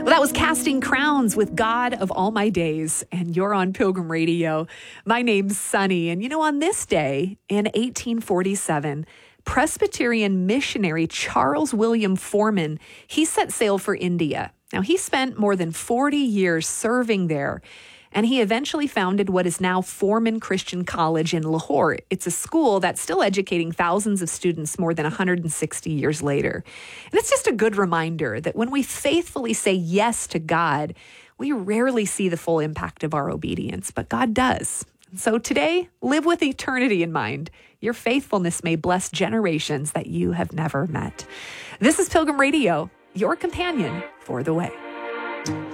Well, that was Casting Crowns with God of All My Days, and you're on Pilgrim Radio. My name's Sunny, and on this day in 1847, Presbyterian missionary Charles William Forman, he set sail for India. Now, he spent more than 40 years serving there, and he eventually founded what is now Forman Christian College in Lahore. It's a school that's still educating thousands of students more than 160 years later. And it's just a good reminder that when we faithfully say yes to God, we rarely see the full impact of our obedience, but God does. So today, live with eternity in mind. Your faithfulness may bless generations that you have never met. This is Pilgrim Radio, your companion for the way.